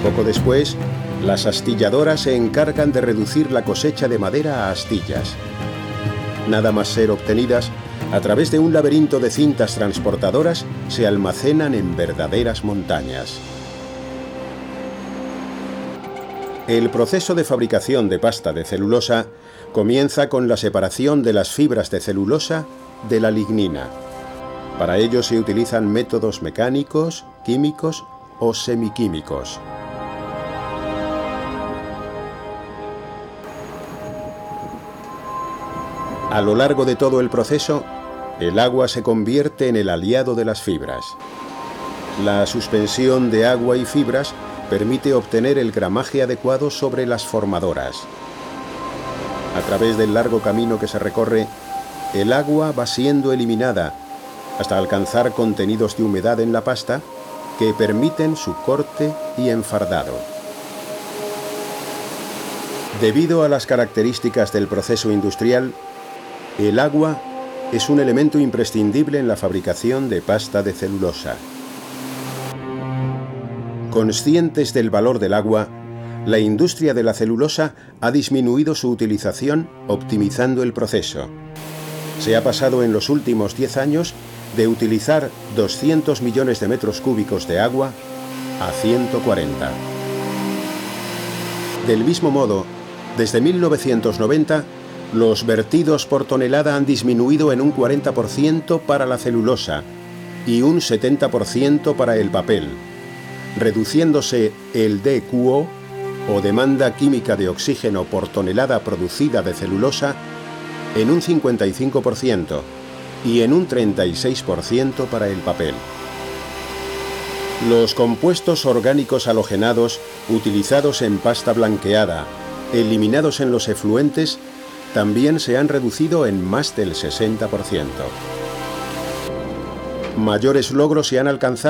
Poco después, las astilladoras se encargan de reducir la cosecha de madera a astillas. Nada más ser obtenidas, a través de un laberinto de cintas transportadoras, se almacenan en verdaderas montañas. El proceso de fabricación de pasta de celulosa comienza con la separación de las fibras de celulosa de la lignina. Para ello se utilizan métodos mecánicos, químicos o semiquímicos. A lo largo de todo el proceso, el agua se convierte en el aliado de las fibras. La suspensión de agua y fibras permite obtener el gramaje adecuado sobre las formadoras. A través del largo camino que se recorre, el agua va siendo eliminada hasta alcanzar contenidos de humedad en la pasta que permiten su corte y enfardado. Debido a las características del proceso industrial, el agua es un elemento imprescindible en la fabricación de pasta de celulosa. Conscientes del valor del agua, la industria de la celulosa ha disminuido su utilización optimizando el proceso. Se ha pasado en los últimos 10 años de utilizar 200 millones de metros cúbicos de agua a 140. Del mismo modo, desde 1990, los vertidos por tonelada han disminuido en un 40% para la celulosa y un 70% para el papel, reduciéndose el DQO, o demanda química de oxígeno por tonelada producida de celulosa, en un 55% y en un 36% para el papel. Los compuestos orgánicos halogenados utilizados en pasta blanqueada, eliminados en los efluentes, también se han reducido en más del 60%. Mayores logros se han alcanzado